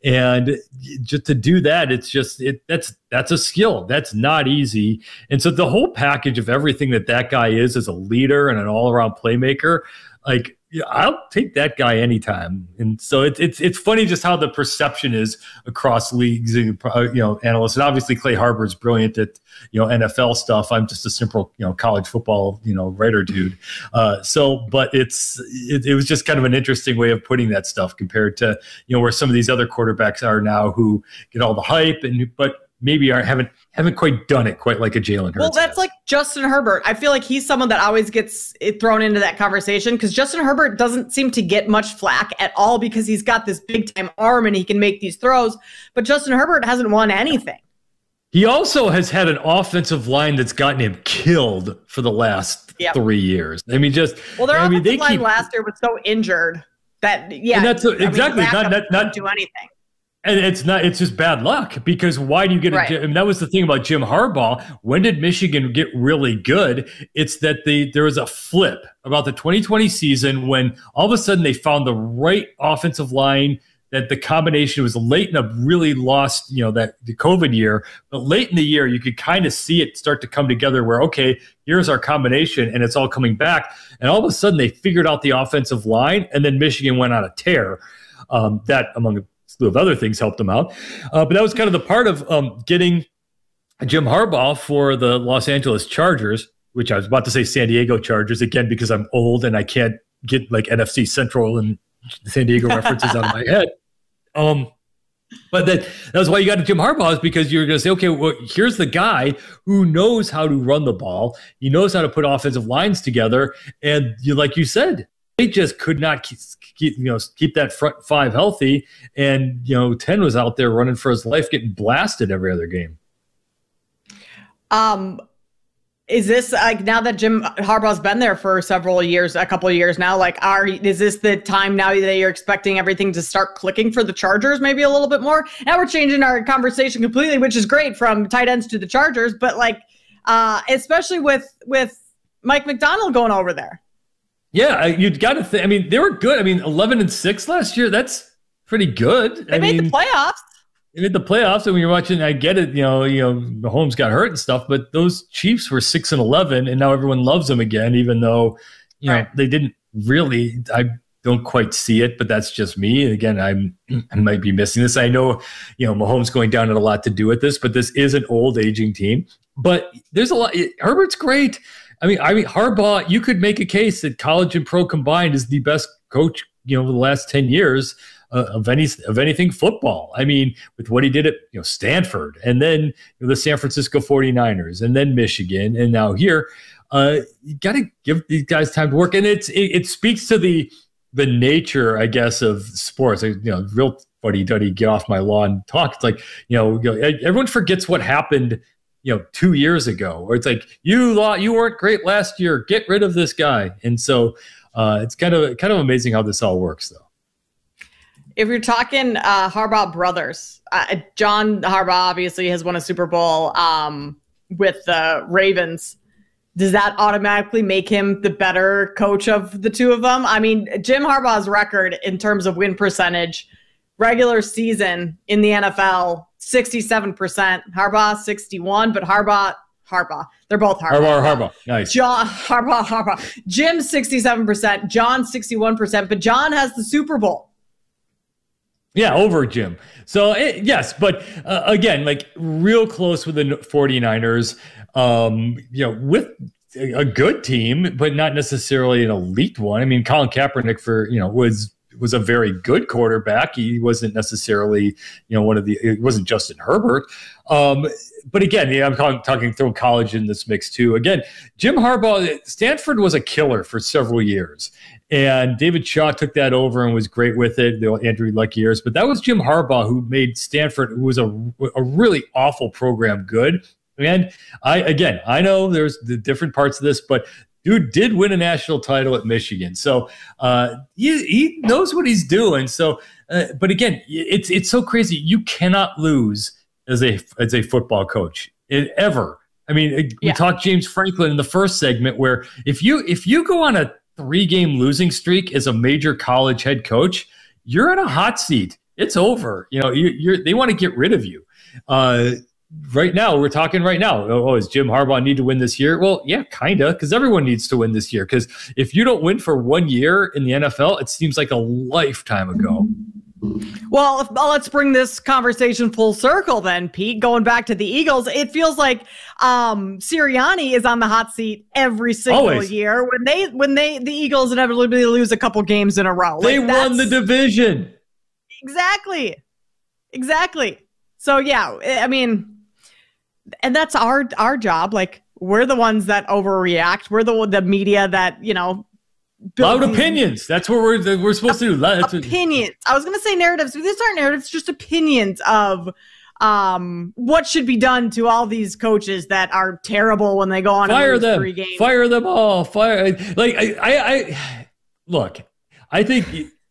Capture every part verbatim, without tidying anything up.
And just to do that, it's just it that's that's a skill. That's not easy. And so the whole package of everything that that guy is as a leader and an all-around playmaker, like, yeah, I'll take that guy anytime. And so it's it's it's funny just how the perception is across leagues and, you know, analysts. And obviously Clay Harbor is brilliant at, you know, N F L stuff. I'm just a simple, you know, college football, you know, writer dude. Uh, so, but it's it, it was just kind of an interesting way of putting that stuff compared to, you know, where some of these other quarterbacks are now who get all the hype and but maybe aren't haven't haven't quite done it quite like a Jalen Hurts. Well, that's has. like Justin Herbert. I feel like he's someone that always gets it thrown into that conversation because Justin Herbert doesn't seem to get much flack at all because he's got this big time arm and he can make these throws. But Justin Herbert hasn't won anything. He also has had an offensive line that's gotten him killed for the last yep. three years. I mean, just well, their I offensive mean, they line keep, last year was so injured that yeah, and that's a, I exactly mean, not not not do anything. And it's not, it's just bad luck because why do you get right. a, I mean, that was the thing about Jim Harbaugh. When did Michigan get really good? It's that the, there was a flip about the twenty twenty season when all of a sudden they found the right offensive line, that the combination was late in a really lost, you know, that the COVID year, but late in the year, you could kind of see it start to come together where, okay, here's our combination and it's all coming back. And all of a sudden they figured out the offensive line and then Michigan went on a tear. Um, that among a slew of other things helped them out. Uh, but that was kind of the part of um, getting Jim Harbaugh for the Los Angeles Chargers, which I was about to say San Diego Chargers again, because I'm old and I can't get like N F C Central and San Diego references out of my head. Um, but that, that's why you got to Jim Harbaugh is because you're going to say, okay, well, here's the guy who knows how to run the ball. He knows how to put offensive lines together. And you, like you said, they just could not keep, keep, you know, keep that front five healthy. And, you know, ten was out there running for his life, getting blasted every other game. Um, is this like now that Jim Harbaugh's been there for several years, a couple of years now, like are, is this the time now that you're expecting everything to start clicking for the Chargers maybe a little bit more? Now we're changing our conversation completely, which is great from tight ends to the Chargers, but like, uh, especially with, with Mike Macdonald going over there. Yeah, you've got to think. I mean, they were good. I mean, eleven and six last year. That's pretty good. They I made mean, the playoffs. They made the playoffs, and when you're watching, I get it. You know, you know, Mahomes got hurt and stuff, but those Chiefs were six and eleven, and now everyone loves them again, even though you know right. they didn't really. I don't quite see it, but that's just me. Again, I'm I might be missing this. I know, you know, Mahomes going down had a lot to do with this, but this is an old aging team. But there's a lot. Herbert's great. I mean, I mean, Harbaugh, you could make a case that college and pro combined is the best coach, you know, over the last ten years uh, of any of anything football. I mean, with what he did at, you know, Stanford and then you know, the San Francisco forty-niners and then Michigan and now here, uh, you got to give these guys time to work. And it's it, it speaks to the the nature, I guess, of sports. You know, real fuddy-duddy, get off my lawn talk. It's like, you know, you know everyone forgets what happened, you know, two years ago, or it's like, you lot, you weren't great last year, get rid of this guy. And so uh, it's kind of kind of amazing how this all works, though. If you're talking uh, Harbaugh brothers, uh, John Harbaugh obviously has won a Super Bowl um, with the Ravens. Does that automatically make him the better coach of the two of them? I mean, Jim Harbaugh's record in terms of win percentage, regular season in the N F L, sixty-seven percent. Harbaugh, sixty-one, but Harbaugh, Harbaugh. They're both Harbaugh. Harbaugh, Harbaugh. Nice. John, Harbaugh, Harbaugh. Jim, sixty-seven percent. John, sixty-one percent. But John has the Super Bowl. Yeah, over Jim. So, it, yes, but uh, again, like real close with the forty-niners, um, you know, with a good team, but not necessarily an elite one. I mean, Colin Kaepernick for, you know, was was a very good quarterback. He wasn't necessarily, you know, one of the, it wasn't Justin Herbert. Um, but again, yeah, I'm talking, talking throw college in this mix too. Again, Jim Harbaugh, Stanford was a killer for several years. And David Shaw took that over and was great with it, the Andrew Luck years. But that was Jim Harbaugh who made Stanford, who was a, a really awful program, good. And I, again, I know there's the different parts of this, but dude did win a national title at Michigan. So uh, he, he knows what he's doing. So, uh, but again, it's it's so crazy. You cannot lose as a as a football coach it, ever. I mean, we yeah. talked James Franklin in the first segment where if you if you go on a three-game losing streak as a major college head coach, you're in a hot seat. it's over. You know, you, you're they want to get rid of you. Uh, right now, we're talking right now. Oh, does Jim Harbaugh need to win this year? Well, yeah, kind of, because everyone needs to win this year. Because if you don't win for one year in the N F L, it seems like a lifetime ago. Well, if, well, let's bring this conversation full circle then, Pete. Going back to the Eagles, it feels like um, Sirianni is on the hot seat every single Always. year. When they, when they, the Eagles inevitably lose a couple games in a row. They like, won the division. Exactly. Exactly. So, yeah, I mean, and that's our our job. Like, we're the ones that overreact. We're the the media that, you know, loud opinions. That's what we're we're supposed to do. That's opinions. I was going to say narratives, but these aren't narratives, just opinions of um, what should be done to all these coaches that are terrible when they go on fire and lose them. three games. Fire them all. Fire. Like I, I, I look. I think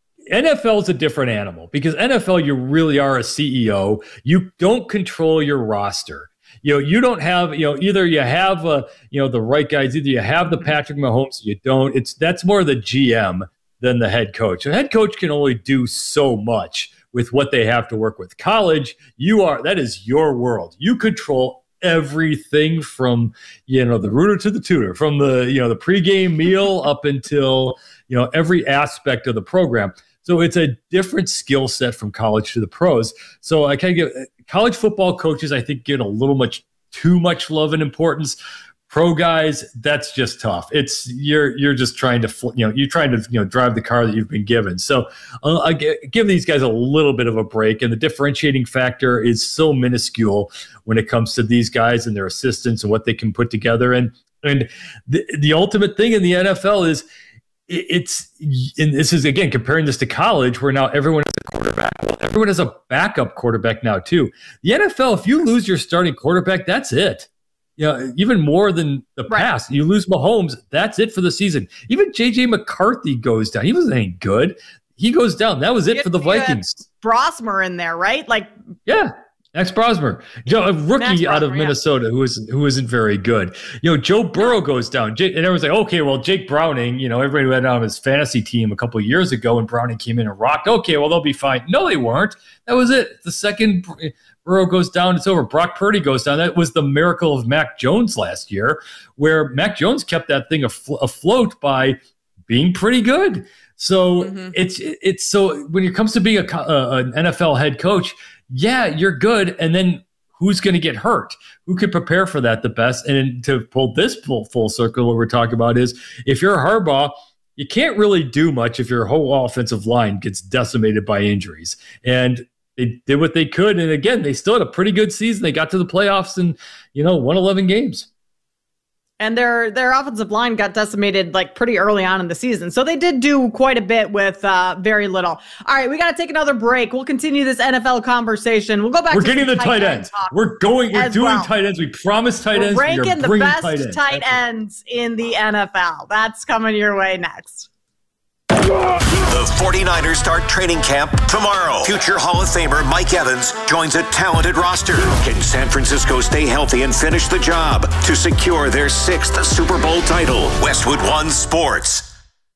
N F L is a different animal because N F L you really are a C E O. You don't control your roster. You know, you don't have, you know, either you have, uh, you know, the right guys, either you have the Patrick Mahomes, you don't. It's that's more the G M than the head coach. The head coach can only do so much with what they have to work with. College, you are, that is your world. You control everything from, you know, the rooter to the tutor, from the, you know, the pregame meal up until, you know, every aspect of the program. So it's a different skill set from college to the pros. So I kind of get college football coaches, I think, get a little much too much love and importance. Pro guys, that's just tough. It's you're you're just trying to you know you're trying to you know drive the car that you've been given. So uh, I give these guys a little bit of a break, and the differentiating factor is so minuscule when it comes to these guys and their assistants and what they can put together. And and the the ultimate thing in the N F L is. It's and this is again comparing this to college where now everyone has a quarterback. Well, everyone has a backup quarterback now too. The N F L, if you lose your starting quarterback, that's it. You know, even more than the right. past. You lose Mahomes, that's it for the season. Even J J McCarthy goes down. He wasn't any good. He goes down. That was it you, for the Vikings. Brosmer in there, right? Like yeah. Max Brosmer, Joe, a rookie Max out of Brosmer, Minnesota yeah. who isn't who isn't very good. You know, Joe Burrow goes down, Jake, and everyone's like, okay, well, Jake Browning, you know, everybody went on his fantasy team a couple of years ago, and Browning came in and rocked. Okay, well, they'll be fine. No, they weren't. That was it. The second Burrow goes down, it's over. Brock Purdy goes down. That was the miracle of Mac Jones last year, where Mac Jones kept that thing aflo- afloat by being pretty good. So mm-hmm. it's it's so when it comes to being a, uh, an N F L head coach, yeah, you're good, and then who's going to get hurt? Who could prepare for that the best? And to pull this full, full circle, what we're talking about is if you're Harbaugh, you can't really do much if your whole offensive line gets decimated by injuries. And they did what they could. And again, they still had a pretty good season. They got to the playoffs and, you know, won eleven games. And their their offensive line got decimated like pretty early on in the season. So they did do quite a bit with uh, very little. All right, we got to take another break. We'll continue this N F L conversation. We'll go back we're to getting the tight ends. We're going, we're doing well. tight ends. We promised tight we're ends. Ranking we the best tight ends, tight ends in the N F L. That's coming your way next. The forty-niners start training camp tomorrow. Future Hall of Famer Mike Evans joins a talented roster. Can San Francisco stay healthy and finish the job to secure their sixth Super Bowl title? Westwood One Sports.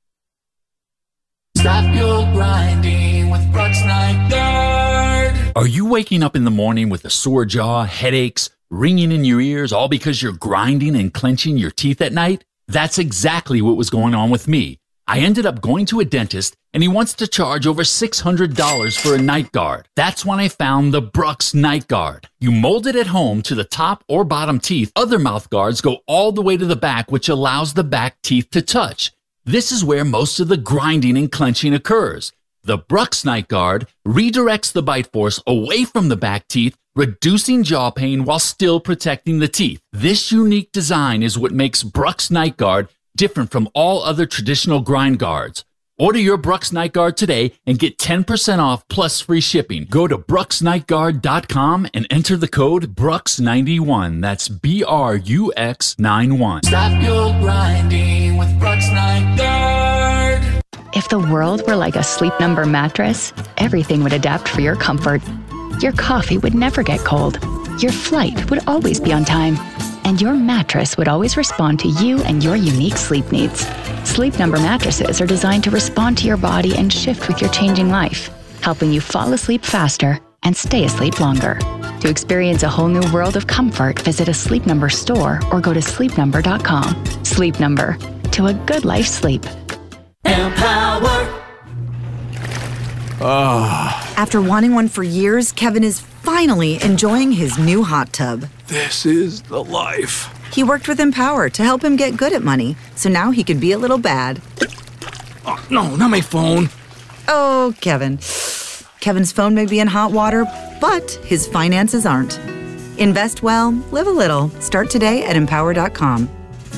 Stop your grinding with Brooks Night Guard. Are you waking up in the morning with a sore jaw, headaches, ringing in your ears, all because you're grinding and clenching your teeth at night? That's exactly what was going on with me. I ended up going to a dentist, and he wants to charge over six hundred dollars for a night guard. That's when I found the Brooks Night Guard. You mold it at home to the top or bottom teeth. Other mouth guards go all the way to the back, which allows the back teeth to touch. This is where most of the grinding and clenching occurs. The Brooks Night Guard redirects the bite force away from the back teeth, reducing jaw pain while still protecting the teeth. This unique design is what makes Brooks Night Guard different from all other traditional grind guards. Order your Brooks Night Guard today and get ten percent off plus free shipping. Go to brooks night guard dot com and enter the code Brooks ninety-one. That's B R U X ninety-one. Stop your grinding with Brooks Night Guard. If the world were like a Sleep Number mattress, everything would adapt for your comfort. Your coffee would never get cold. Your flight would always be on time. And your mattress would always respond to you and your unique sleep needs. Sleep Number mattresses are designed to respond to your body and shift with your changing life. helping you fall asleep faster and stay asleep longer. To experience a whole new world of comfort, visit a Sleep Number store or go to sleep number dot com. Sleep Number, to a good life sleep. Empower. Ah. After wanting one for years, Kevin is finally enjoying his new hot tub. This is the life. He worked with Empower to help him get good at money, so now he can be a little bad. Oh, no, not my phone. Oh, Kevin. Kevin's phone may be in hot water, but his finances aren't. Invest well, live a little. Start today at empower dot com.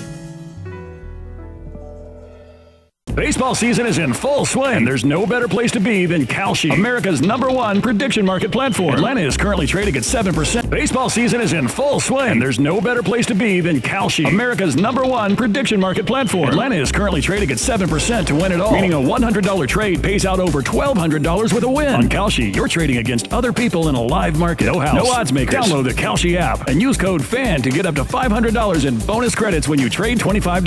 Baseball season is in full swing. There's no better place to be than Kalshi, America's number one prediction market platform. Atlanta is currently trading at seven percent. Baseball season is in full swing. There's no better place to be than Kalshi, America's number one prediction market platform. Atlanta is currently trading at seven percent to win it all, meaning a one hundred dollars trade pays out over twelve hundred dollars with a win. On Kalshi, you're trading against other people in a live market. No house, no odds makers. Download the Kalshi app and use code FAN to get up to five hundred dollars in bonus credits when you trade twenty-five dollars.